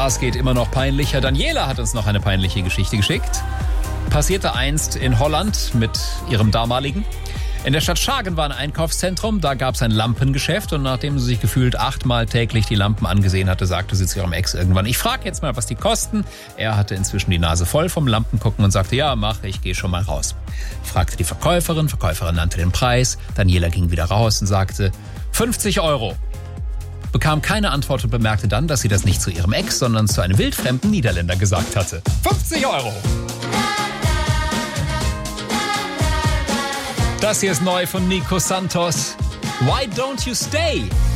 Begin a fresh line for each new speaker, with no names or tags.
Das geht immer noch peinlicher. Daniela hat uns noch eine peinliche Geschichte geschickt. Passierte einst in Holland mit ihrem damaligen. In der Stadt Schagen war ein Einkaufszentrum, da gab es ein Lampengeschäft und nachdem sie sich gefühlt 8-mal täglich die Lampen angesehen hatte, sagte sie zu ihrem Ex irgendwann, ich frage jetzt mal, was die kosten. Er hatte inzwischen die Nase voll vom Lampengucken und sagte, ja, mach, ich gehe schon mal raus. Fragte die Verkäuferin nannte den Preis, Daniela ging wieder raus und sagte, 50 €. Bekam keine Antwort und bemerkte dann, dass sie das nicht zu ihrem Ex, sondern zu einem wildfremden Niederländer gesagt hatte. 50 €! Das hier ist neu von Nico Santos. Why don't you stay?